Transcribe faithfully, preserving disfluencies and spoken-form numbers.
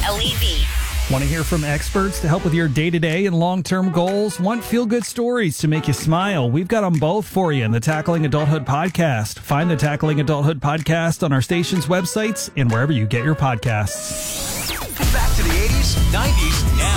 L E V. Want to hear from experts to help with your day-to-day and long-term goals? Want feel-good stories to make you smile? We've got them both for you in the Tackling Adulthood podcast. Find the Tackling Adulthood podcast on our station's websites and wherever you get your podcasts. Back to the eighties, nineties, now.